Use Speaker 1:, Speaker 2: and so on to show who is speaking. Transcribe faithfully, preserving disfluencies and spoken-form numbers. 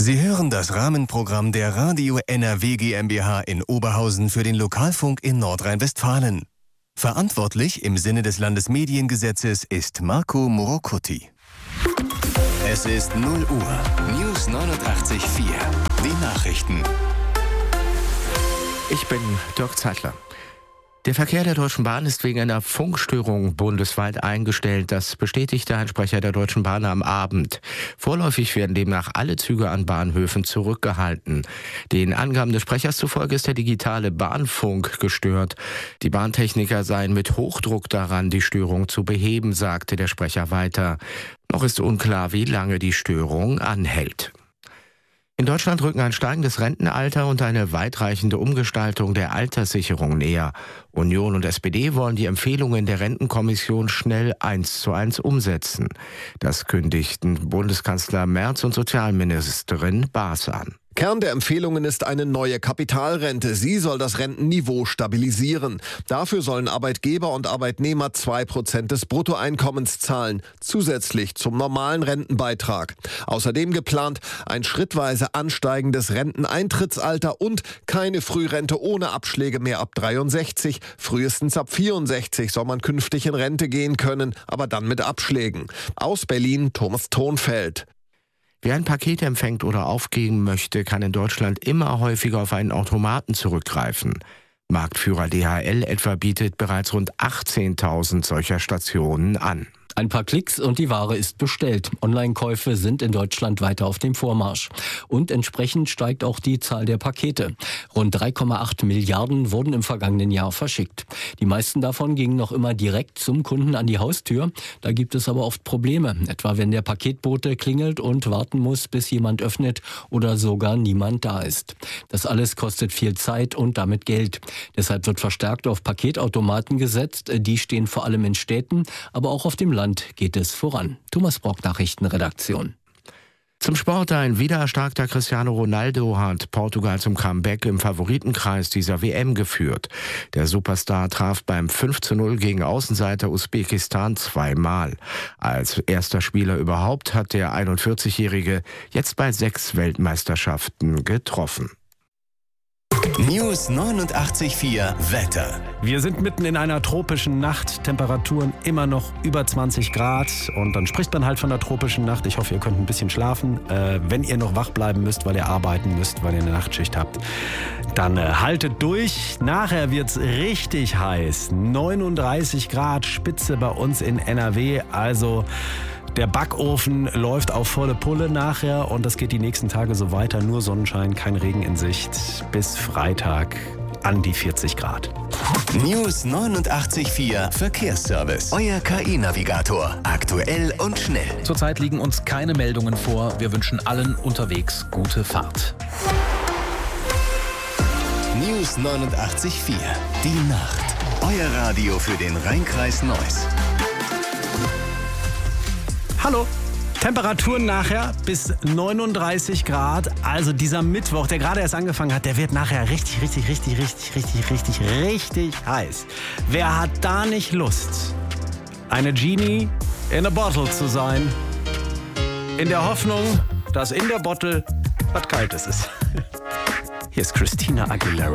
Speaker 1: Sie hören das Rahmenprogramm der Radio N R W GmbH in Oberhausen für den Lokalfunk in Nordrhein-Westfalen. Verantwortlich im Sinne des Landesmediengesetzes ist Marco Morocuti. Es ist null Uhr. News neunundachtzig Komma vier. Die Nachrichten.
Speaker 2: Ich bin Dirk Zeitler. Der Verkehr der Deutschen Bahn ist wegen einer Funkstörung bundesweit eingestellt. Das bestätigte ein Sprecher der Deutschen Bahn am Abend. Vorläufig werden demnach alle Züge an Bahnhöfen zurückgehalten. Den Angaben des Sprechers zufolge ist der digitale Bahnfunk gestört. Die Bahntechniker seien mit Hochdruck daran, die Störung zu beheben, sagte der Sprecher weiter. Noch ist unklar, wie lange die Störung anhält. In Deutschland rücken ein steigendes Rentenalter und eine weitreichende Umgestaltung der Alterssicherung näher. Union und S P D wollen die Empfehlungen der Rentenkommission schnell eins zu eins umsetzen. Das kündigten Bundeskanzler Merz und Sozialministerin Baas an.
Speaker 3: Kern der Empfehlungen ist eine neue Kapitalrente. Sie soll das Rentenniveau stabilisieren. Dafür sollen Arbeitgeber und Arbeitnehmer zwei Prozent des Bruttoeinkommens zahlen, zusätzlich zum normalen Rentenbeitrag. Außerdem geplant ein schrittweise ansteigendes Renteneintrittsalter und keine Frührente ohne Abschläge mehr ab dreiundsechzig. Frühestens ab vierundsechzig soll man künftig in Rente gehen können, aber dann mit Abschlägen. Aus Berlin Thomas Thonfeld.
Speaker 2: Wer ein Paket empfängt oder aufgeben möchte, kann in Deutschland immer häufiger auf einen Automaten zurückgreifen. Marktführer D H L etwa bietet bereits rund achtzehntausend solcher Stationen an.
Speaker 4: Ein paar Klicks und die Ware ist bestellt. Online-Käufe sind in Deutschland weiter auf dem Vormarsch. Und entsprechend steigt auch die Zahl der Pakete. Rund drei Komma acht Milliarden wurden im vergangenen Jahr verschickt. Die meisten davon gingen noch immer direkt zum Kunden an die Haustür. Da gibt es aber oft Probleme. Etwa wenn der Paketbote klingelt und warten muss, bis jemand öffnet oder sogar niemand da ist. Das alles kostet viel Zeit und damit Geld. Deshalb wird verstärkt auf Paketautomaten gesetzt. Die stehen vor allem in Städten, aber auch auf dem Land geht es voran. Thomas Brock, Nachrichtenredaktion.
Speaker 2: Zum Sport: Ein wiedererstarkter Cristiano Ronaldo hat Portugal zum Comeback im Favoritenkreis dieser W M geführt. Der Superstar traf beim fünf zu null gegen Außenseiter Usbekistan zweimal. Als erster Spieler überhaupt hat der einundvierzigjährige jetzt bei sechs Weltmeisterschaften getroffen.
Speaker 1: News neunundachtzig Komma vier Wetter.
Speaker 5: Wir sind mitten in einer tropischen Nacht, Temperaturen immer noch über zwanzig Grad und dann spricht man halt von der tropischen Nacht. Ich hoffe, ihr könnt ein bisschen schlafen. Äh, wenn ihr noch wach bleiben müsst, weil ihr arbeiten müsst, weil ihr eine Nachtschicht habt, dann äh, haltet durch. Nachher wird's richtig heiß. neununddreißig Grad Spitze bei uns in N R W, also der Backofen läuft auf volle Pulle nachher und das geht die nächsten Tage so weiter. Nur Sonnenschein, kein Regen in Sicht. Bis Freitag an die vierzig Grad.
Speaker 1: News neunundachtzig Komma vier Verkehrsservice. Euer K I-Navigator. Aktuell und schnell.
Speaker 6: Zurzeit liegen uns keine Meldungen vor. Wir wünschen allen unterwegs gute Fahrt.
Speaker 1: News neunundachtzig Komma vier. Die Nacht. Euer Radio für den Rheinkreis Neuss.
Speaker 5: Hallo. Temperaturen nachher bis neununddreißig Grad. Also dieser Mittwoch, der gerade erst angefangen hat, der wird nachher richtig, richtig, richtig, richtig, richtig, richtig, richtig heiß. Wer hat da nicht Lust, eine Genie in a Bottle zu sein? In der Hoffnung, dass in der Bottle was Kaltes ist. Hier ist Christina Aguilera.